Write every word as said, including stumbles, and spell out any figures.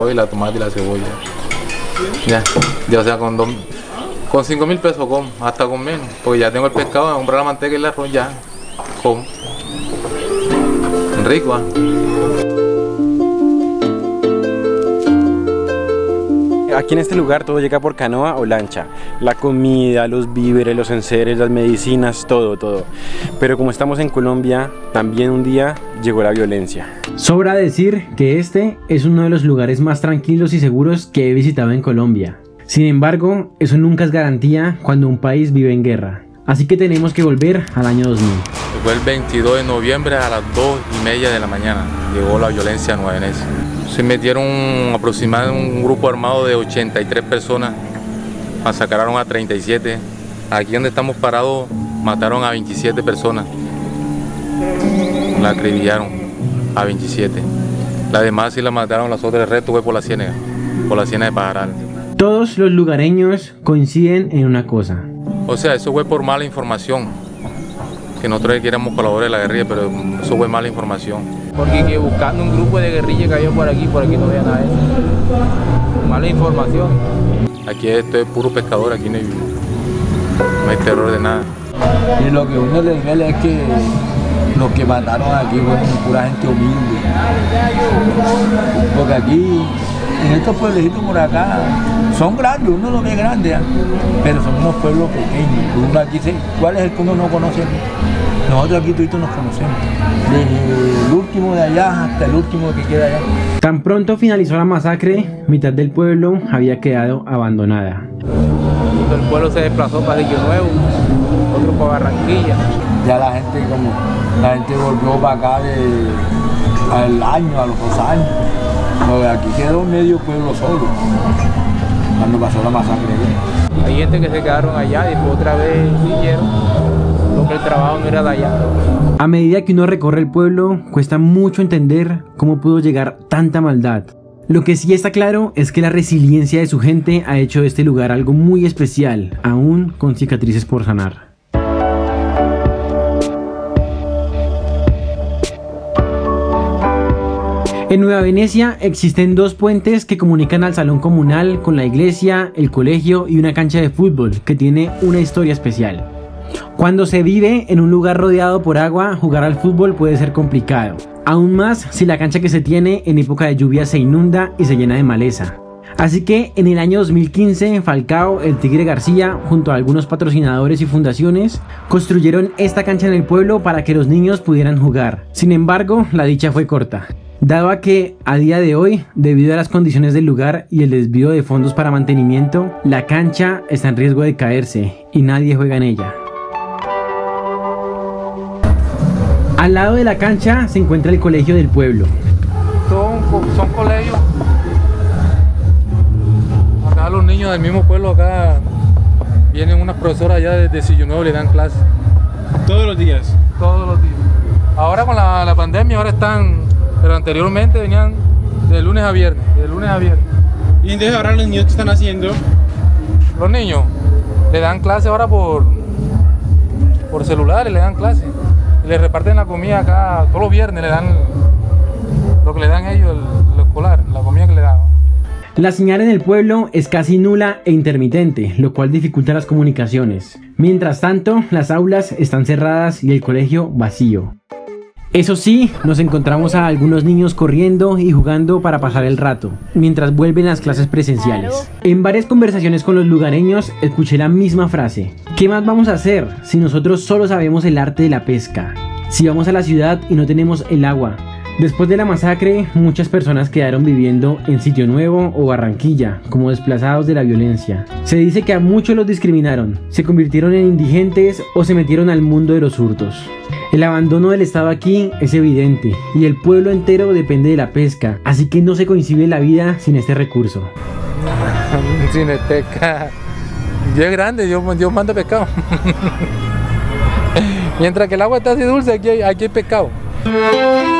y la tomate y la cebolla. Ya, ya o sea, con dos, con cinco mil pesos como, hasta con menos, porque ya tengo el pescado, me comprar la manteca y el arroz ya, como. Rico, ¿eh? Aquí en este lugar todo llega por canoa o lancha. La comida, los víveres, los enseres, las medicinas, todo, todo. Pero como estamos en Colombia, también un día llegó la violencia. Sobra decir que este es uno de los lugares más tranquilos y seguros que he visitado en Colombia. Sin embargo, eso nunca es garantía cuando un país vive en guerra. Así que tenemos que volver al año dos mil. Fue el veintidós de noviembre a las dos y media de la mañana. Llegó la violencia nueva en eso. Se metieron aproximadamente un grupo armado de ochenta y tres personas, masacraron a treinta y siete. Aquí donde estamos parados mataron a veintisiete personas, la acribillaron a veintisiete. Las demás sí la mataron, las otras el resto fue por la ciénaga, por la ciénaga de Pajaral. Todos los lugareños coinciden en una cosa. O sea, eso fue por mala información, que nosotros queríamos colaborar en la guerrilla, pero eso fue mala información. Porque que buscando un grupo de guerrilla que había por aquí, por aquí no había nada de eso. Mala información. Aquí esto es puro pescador, aquí no hay, no hay terror de nada. Y lo que uno le duele es que los que mataron aquí fueron pura gente humilde. Porque aquí, en estos pueblecitos por acá, son grandes, uno lo ve grande, ¿eh? Pero son unos pueblos pequeños. Uno aquí dice, ¿cuál es el que uno no conoce? Nosotros aquí todos nos conocemos, desde el último de allá hasta el último que queda allá. Tan pronto finalizó la masacre, mitad del pueblo había quedado abandonada. El pueblo se desplazó para Sitio Nuevo, otro para Barranquilla. Ya la gente como, la gente volvió para acá de, al año, a los dos años. Porque aquí quedó medio pueblo solo, cuando pasó la masacre. Hay gente que se quedaron allá y después otra vez vinieron. Porque el trabajo no era de allá. A medida que uno recorre el pueblo, cuesta mucho entender cómo pudo llegar tanta maldad. Lo que sí está claro es que la resiliencia de su gente ha hecho de este lugar algo muy especial, aún con cicatrices por sanar. En Nueva Venecia existen dos puentes que comunican al salón comunal con la iglesia, el colegio y una cancha de fútbol que tiene una historia especial. Cuando se vive en un lugar rodeado por agua, jugar al fútbol puede ser complicado. Aún más si la cancha que se tiene en época de lluvia se inunda y se llena de maleza. Así que en el año dos mil quince, Falcao, el Tigre García, junto a algunos patrocinadores y fundaciones, construyeron esta cancha en el pueblo para que los niños pudieran jugar. Sin embargo, la dicha fue corta, dado a que a día de hoy, debido a las condiciones del lugar y el desvío de fondos para mantenimiento, la cancha está en riesgo de caerse y nadie juega en ella. Al lado de la cancha se encuentra el colegio del pueblo. Son, son colegios. Acá los niños del mismo pueblo, acá vienen unas profesoras allá desde Sitio Nuevo, le dan clases. ¿Todos los días? Todos los días. Ahora con la, la pandemia, ahora están, pero anteriormente venían de lunes a viernes, de lunes a viernes. ¿Y entonces ahora los niños qué están haciendo? Los niños le dan clases ahora por, por celulares, le dan clases. Le reparten la comida acá, todos los viernes le dan lo que le dan ellos, el, el escolar, la comida que le dan. La señal en el pueblo es casi nula e intermitente, lo cual dificulta las comunicaciones. Mientras tanto, las aulas están cerradas y el colegio vacío. Eso sí, nos encontramos a algunos niños corriendo y jugando para pasar el rato, mientras vuelven las clases presenciales. En varias conversaciones con los lugareños escuché la misma frase: ¿qué más vamos a hacer si nosotros solo sabemos el arte de la pesca? Si vamos a la ciudad y no tenemos el agua. Después de la masacre, muchas personas quedaron viviendo en Sitio Nuevo o Barranquilla, como desplazados de la violencia. Se dice que a muchos los discriminaron, se convirtieron en indigentes o se metieron al mundo de los hurtos. El abandono del Estado aquí es evidente y el pueblo entero depende de la pesca, así que no se concibe la vida sin este recurso. Sin el pesca, Dios es grande, Dios, Dios manda pescado. Mientras que el agua está así dulce, aquí hay, aquí hay pescado.